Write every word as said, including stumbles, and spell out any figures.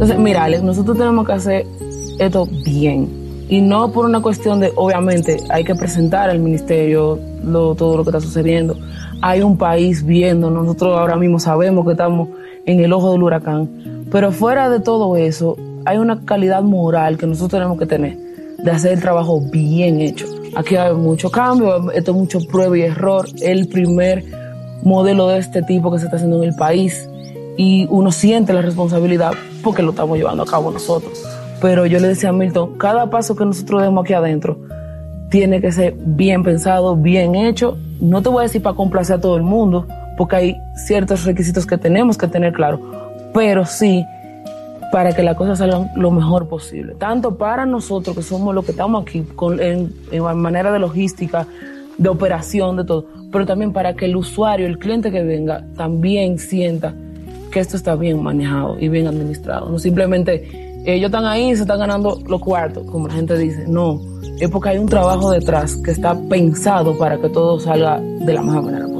Entonces, mira, Alex, nosotros tenemos que hacer esto bien. Y no por una cuestión de, obviamente, hay que presentar al ministerio lo, todo lo que está sucediendo. Hay un país viendo, nosotros ahora mismo sabemos que estamos en el ojo del huracán. Pero fuera de todo eso, hay una calidad moral que nosotros tenemos que tener de hacer el trabajo bien hecho. Aquí hay mucho cambio, esto es mucho prueba y error. El primer modelo de este tipo que se está haciendo en el país y uno siente la responsabilidad porque lo estamos llevando a cabo nosotros. Pero yo le decía a Milton, cada paso que nosotros demos aquí adentro tiene que ser bien pensado, bien hecho. No te voy a decir para complacer a todo el mundo, porque hay ciertos requisitos que tenemos que tener claro, pero sí para que las cosas salgan lo mejor posible. Tanto para nosotros, que somos los que estamos aquí, con, en, en manera de logística, de operación, de todo, pero también para que el usuario, el cliente que venga, también sienta que esto está bien manejado y bien administrado. No simplemente ellos están ahí y se están ganando los cuartos, como la gente dice. No, es porque hay un trabajo detrás que está pensado para que todo salga de la mejor manera posible.